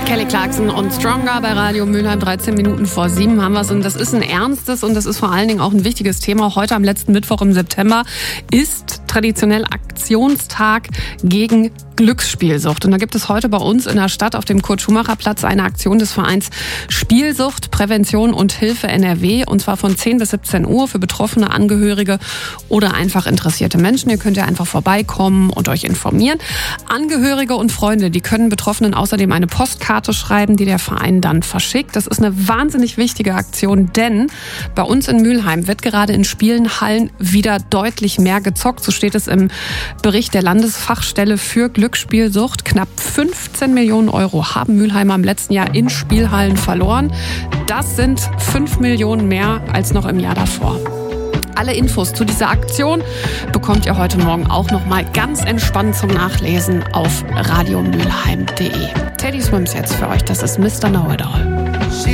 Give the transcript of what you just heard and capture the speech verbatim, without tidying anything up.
Kelly Clarkson und Stronger bei Radio Mülheim. dreizehn Minuten vor sieben haben wir es. Und das ist ein ernstes und das ist vor allen Dingen auch ein wichtiges Thema. Heute am letzten Mittwoch im September ist traditionell Aktionstag gegen Glücksspielsucht. Und da gibt es heute bei uns in der Stadt auf dem Kurt-Schumacher-Platz eine Aktion des Vereins Spielsucht, Prävention und Hilfe N R W. Und zwar von zehn bis siebzehn Uhr für betroffene Angehörige oder einfach interessierte Menschen. Ihr könnt ja einfach vorbeikommen und euch informieren. Angehörige und Freunde, die können Betroffenen außerdem eine Postkarte schreiben, die der Verein dann verschickt. Das ist eine wahnsinnig wichtige Aktion, denn bei uns in Mülheim wird gerade in Spielenhallen wieder deutlich mehr gezockt. So steht es im Bericht der Landesfachstelle für Glücksspielsucht. Knapp fünfzehn Millionen Euro haben Mülheimer im letzten Jahr in Spielhallen verloren. Das sind fünf Millionen mehr als noch im Jahr davor. Alle Infos zu dieser Aktion bekommt ihr heute Morgen auch noch mal ganz entspannt zum Nachlesen auf radiomülheim punkt de. Teddy Swims jetzt für euch, das ist Mister Know It All.